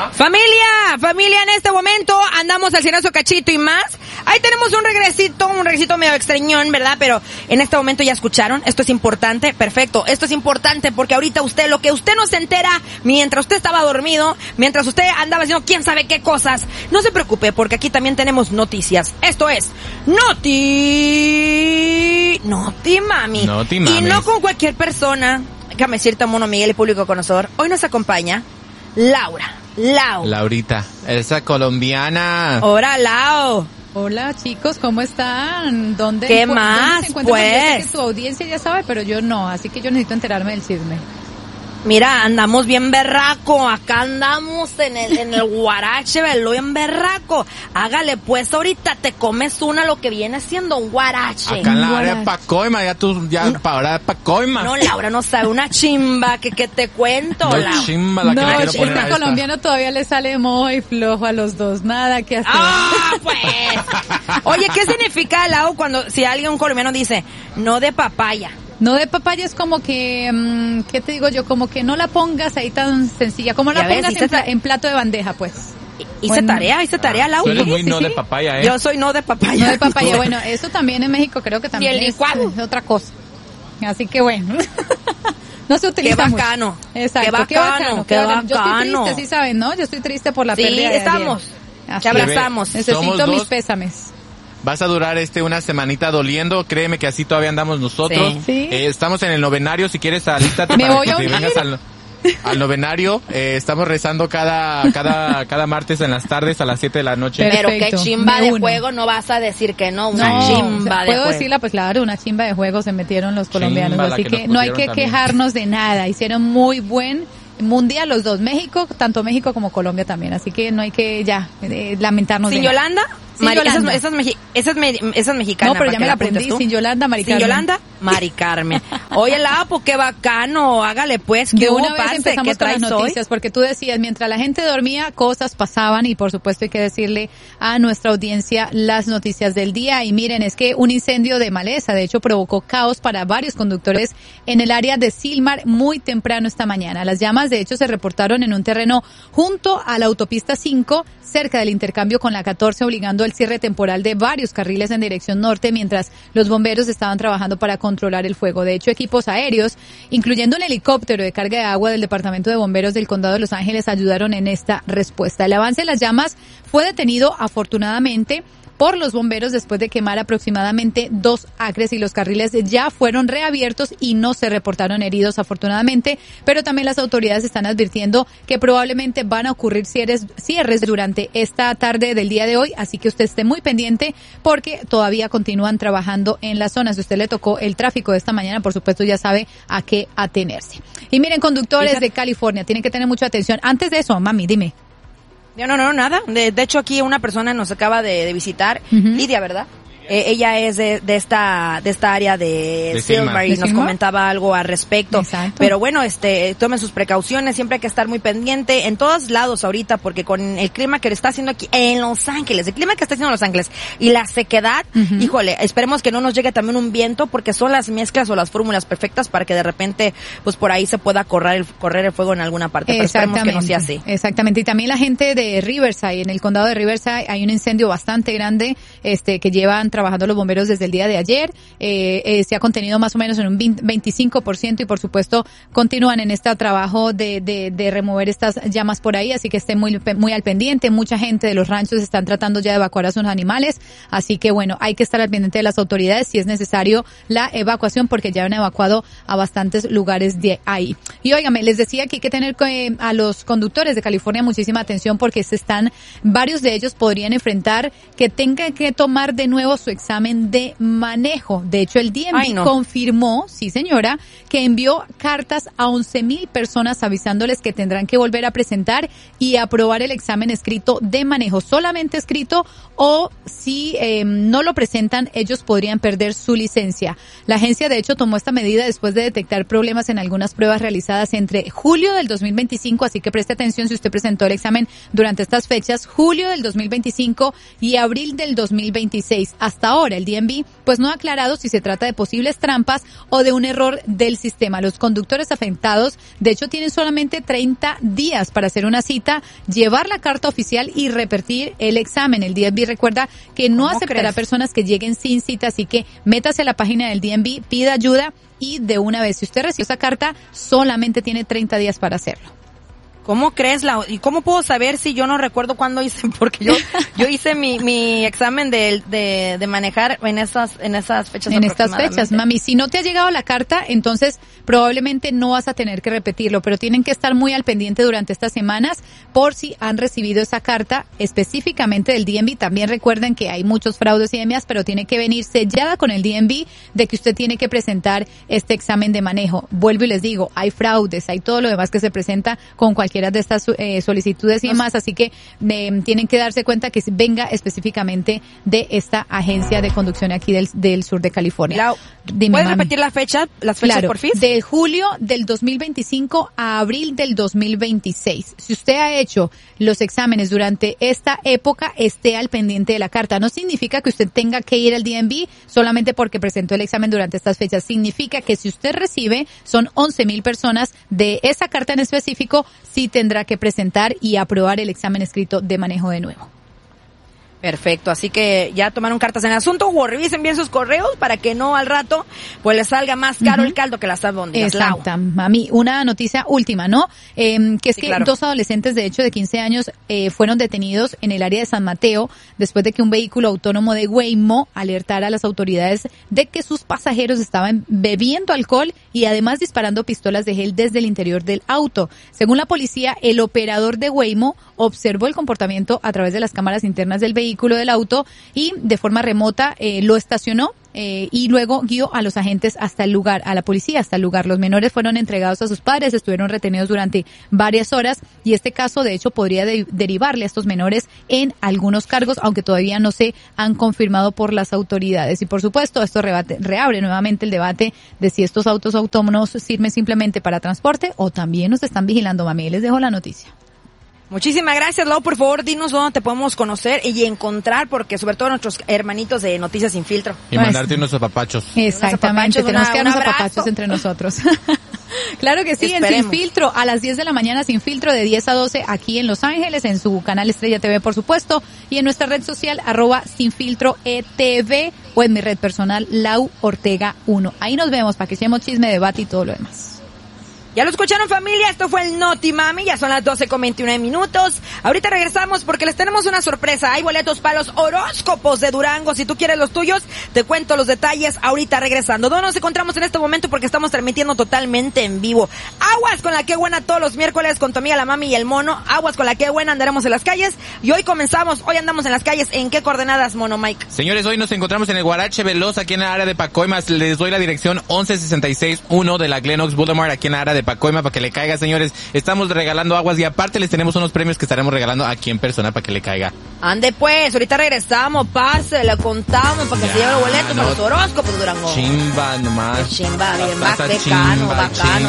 Familia, en este momento andamos al Cienazo Cachito y más. Ahí tenemos un regresito medio extrañón, ¿verdad? Pero en este momento ya escucharon, esto es importante, perfecto, esto es importante porque ahorita lo que usted no se entera mientras usted estaba dormido, mientras usted andaba haciendo quién sabe qué cosas, no se preocupe porque aquí también tenemos noticias. Esto es Noti Mami. Y no con cualquier persona. Déjame decirte, Mono Miguel y público conocedor, hoy nos acompaña Laurita, esa colombiana. Hola, Lau. Hola, chicos, ¿cómo están? ¿Qué más, ¿dónde se encuentran? pues? Yo sé que tu audiencia ya sabe, pero yo no, así que yo necesito enterarme del chisme. Mira, andamos bien berraco, acá andamos en el guarache, velo bien berraco. Hágale pues, ahorita te comes lo que viene siendo un guarache. Acá en la área de Pacoima, para ahora de Pacoima. No, Laura no sabe una chimba que te cuento, no, Laura. Chimba la que le quiero poner a colombiano todavía le sale muy flojo a los dos, nada que hacer. ¡Ah, pues! Oye, ¿qué significa, Lau, si un colombiano dice, no de papaya? No de papaya es como que, ¿qué te digo yo? Como que no la pongas ahí tan sencilla, como la pongas en plato de bandeja, pues. Hice tarea, Lau. Tú eres muy no de papaya, Yo soy no de papaya. No de papaya, bueno, eso también en México creo que también es otra cosa. Así que bueno. No se utiliza Qué bacano. Mucho. Exacto. Qué bacano. Yo estoy triste, sí saben, ¿no? Yo estoy triste por la pérdida de estamos. Te abrazamos. Necesito mis pésames. Vas a durar una semanita doliendo, créeme que así todavía andamos nosotros. Sí. Estamos en el novenario, si quieres alístate para que te vengas al novenario. Estamos rezando cada martes en las tardes a las 7 de la noche. Perfecto. Pero qué chimba de juego, no vas a decir que no, chimba de juego. Puedo decirla, pues claro, una chimba de juego se metieron los colombianos, así que no hay que quejarnos de nada, hicieron muy buen mundial los dos, tanto México como Colombia también, así que no hay que lamentarnos de nada. Yolanda? Esa es mexicana. No, pero ya me la aprendí. Sin Yolanda, Mari Carmen. Sin Yolanda, Mari Carmen. Oye, Lapo, qué bacano. Hágale pues. De una vez empezamos con las noticias, porque tú decías, mientras la gente dormía, cosas pasaban y por supuesto hay que decirle a nuestra audiencia las noticias del día. Y miren, es que un incendio de maleza, de hecho, provocó caos para varios conductores en el área de Silmar muy temprano esta mañana. Las llamas, de hecho, se reportaron en un terreno junto a la autopista 5, cerca del intercambio con la 14, obligando el cierre temporal de varios carriles en dirección norte mientras los bomberos estaban trabajando para controlar el fuego. De hecho, equipos aéreos, incluyendo un helicóptero de carga de agua del Departamento de Bomberos del Condado de Los Ángeles, ayudaron en esta respuesta. El avance de las llamas fue detenido afortunadamente por los bomberos después de quemar aproximadamente 2 acres y los carriles ya fueron reabiertos y no se reportaron heridos afortunadamente, pero también las autoridades están advirtiendo que probablemente van a ocurrir cierres durante esta tarde del día de hoy, así que usted esté muy pendiente porque todavía continúan trabajando en la zona. Si usted le tocó el tráfico de esta mañana, por supuesto ya sabe a qué atenerse. Y miren, conductores de California, tienen que tener mucha atención. Antes de eso, mami, dime. No, nada. De hecho, aquí una persona nos acaba de visitar, Lidia, ¿verdad? Ella es de esta área de Silmar y nos comentaba algo al respecto. Exacto. Pero bueno, tomen sus precauciones, siempre hay que estar muy pendiente en todos lados ahorita, porque con el clima que le está haciendo aquí en Los Ángeles, el clima que está haciendo en Los Ángeles y la sequedad, híjole, esperemos que no nos llegue también un viento, porque son las mezclas o las fórmulas perfectas para que de repente, pues por ahí se pueda correr el fuego en alguna parte, pero esperemos que no sea así. Exactamente, y también la gente de Riverside, en el condado de Riverside hay un incendio bastante grande, que llevan trabajando los bomberos desde el día de ayer, se ha contenido más o menos en un 25% y por supuesto continúan en este trabajo de remover estas llamas por ahí, así que estén muy al pendiente. Mucha gente de los ranchos están tratando ya de evacuar a sus animales, así que bueno, hay que estar al pendiente de las autoridades si es necesario la evacuación, porque ya han evacuado a bastantes lugares de ahí. Y óigame, les decía que hay que tener a los conductores de California muchísima atención, porque varios de ellos podrían enfrentar que tengan que tomar de nuevo su examen de manejo. De hecho, el DMV confirmó, sí señora, que envió cartas a 11,000 personas avisándoles que tendrán que volver a presentar y aprobar el examen escrito de manejo, solamente escrito, o si no lo presentan, ellos podrían perder su licencia. La agencia, de hecho, tomó esta medida después de detectar problemas en algunas pruebas realizadas entre julio del 2025, así que preste atención si usted presentó el examen durante estas fechas, julio del 2025 y abril del 2026. Hasta Hasta ahora, el DMV pues no ha aclarado si se trata de posibles trampas o de un error del sistema. Los conductores afectados, de hecho, tienen solamente 30 días para hacer una cita, llevar la carta oficial y repetir el examen. El DMV recuerda que no aceptará personas que lleguen sin cita, así que métase a la página del DMV, pida ayuda y de una vez, si usted recibe esa carta, solamente tiene 30 días para hacerlo. ¿Cómo crees, ¿Y cómo puedo saber si yo no recuerdo cuándo hice? Porque yo hice mi examen de manejar en esas fechas. En estas fechas, mami. Si no te ha llegado la carta, entonces probablemente no vas a tener que repetirlo, pero tienen que estar muy al pendiente durante estas semanas por si han recibido esa carta específicamente del DMV. También recuerden que hay muchos fraudes y demás, pero tiene que venir sellada con el DMV de que usted tiene que presentar este examen de manejo. Vuelvo y les digo, hay fraudes, hay todo lo demás que se presenta con cualquier de estas solicitudes y demás, así que tienen que darse cuenta que venga específicamente de esta agencia de conducción aquí del sur de California. ¿Puedes repetir las fechas claro, por fin? De julio del 2025 a abril del 2026. Si usted ha hecho los exámenes durante esta época, esté al pendiente de la carta. No significa que usted tenga que ir al DMV solamente porque presentó el examen durante estas fechas. Significa que si usted recibe, son 11,000 personas de esa carta en específico, sí tendrá que presentar y aprobar el examen escrito de manejo de nuevo. Perfecto, así que ya tomaron cartas en el asunto o revisen bien sus correos para que no al rato pues les salga más caro el caldo que las albóndigas. Exacto, mami. Una noticia última, ¿no? Que es que dos adolescentes de hecho de 15 años fueron detenidos en el área de San Mateo después de que un vehículo autónomo de Waymo alertara a las autoridades de que sus pasajeros estaban bebiendo alcohol y además disparando pistolas de gel desde el interior del auto. Según la policía, el operador de Waymo observó el comportamiento a través de las cámaras internas del vehículo del auto y de forma remota lo estacionó y luego guió a los agentes hasta el lugar, a la policía hasta el lugar. Los menores fueron entregados a sus padres, estuvieron retenidos durante varias horas y este caso de hecho podría derivarle a estos menores en algunos cargos, aunque todavía no se han confirmado por las autoridades. Y por supuesto esto reabre nuevamente el debate de si estos autos autónomos sirven simplemente para transporte o también nos están vigilando, mami. Les dejo la noticia. Muchísimas gracias, Lau. Por favor, dinos dónde te podemos conocer y encontrar, porque sobre todo nuestros hermanitos de Noticias Sin Filtro. Y mandarte unos apapachos. Exactamente, tenemos que dar unos apapachos entre nosotros. Claro que sí, Esperemos. En Sin Filtro, a las 10 de la mañana, Sin Filtro, de 10 a 12, aquí en Los Ángeles, en su canal Estrella TV, por supuesto, y en nuestra red social, @SinFiltroETV, o en mi red personal, Lau Ortega 1. Ahí nos vemos para que echemos chisme, debate y todo lo demás. Ya lo escucharon, familia, esto fue el Noti Mami, ya son las 12:21. Ahorita regresamos porque les tenemos una sorpresa. Hay boletos para los horóscopos de Durango. Si tú quieres los tuyos, te cuento los detalles ahorita regresando. ¿Dónde nos encontramos en este momento? Porque estamos transmitiendo totalmente en vivo. Aguas con la que buena todos los miércoles con tu amiga la Mami y el Mono. Aguas con la que buena, andaremos en las calles. Y hoy andamos en las calles. ¿En qué coordenadas, Mono Mike? Señores, hoy nos encontramos en el Guarache Veloz, aquí en el área de Pacoima. Les doy la dirección 11661 de la Glenox Boulevard, aquí en el área de Pacoima, para que le caiga, señores. Estamos regalando aguas y aparte les tenemos unos premios que estaremos regalando aquí en persona para que le caiga. Ande pues, ahorita regresamos, pase, le contamos para que se lleve los boletos para los horóscopos de Durango. Chimba nomás. Chimba, bien bacano.